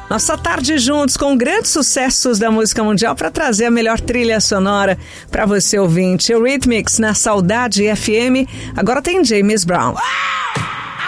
Nossa tarde juntos com grandes sucessos da música mundial para trazer a melhor trilha sonora para você ouvinte. Eurythmics na Saudade FM. Agora tem James Brown.